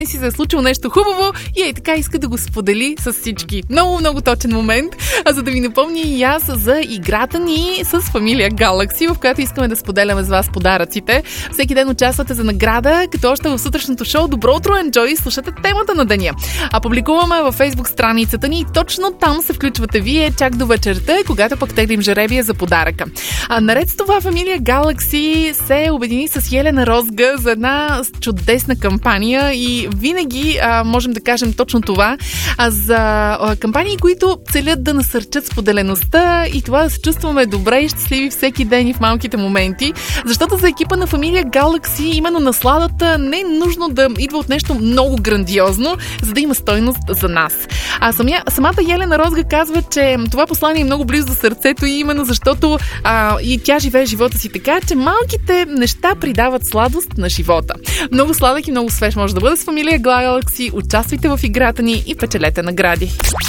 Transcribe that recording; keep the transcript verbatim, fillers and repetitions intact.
си се е случило нещо хубаво и е така иска да го сподели с всички. Много, много точен момент, а за да ви напомня и аз за играта ни с фамилия Galaxy, в която искаме да споделяме с вас подаръците. Всеки ден участвате за награда, като още в сутрешното шоу Добро утро, Enjoy, слушате темата на деня. А публикуваме във Facebook страницата ни и точно там се включвате вие чак до вечерта, когато пък теглим жеребия за подаръка. А наред с това фамилия Galaxy се обедини с Елена Розга за една чудесна кампания и винаги а, можем да кажем точно това а, за а, кампании, които целят да насърчат споделеността и това да се чувстваме добре и щастливи всеки ден и в малките моменти, защото за екипа на фамилия Galaxy именно насладата не е нужно да идва от нещо много грандиозно, за да има стойност за нас. А самия, самата Елена Розга казва, че това послание е много близо до сърцето и именно защото а, и тя живее живота си така, че малките неща придават сладост на живота. Много сладък и много свеж може да бъде с фамилия Galaxy. Участвайте в играта ни и печелете награди.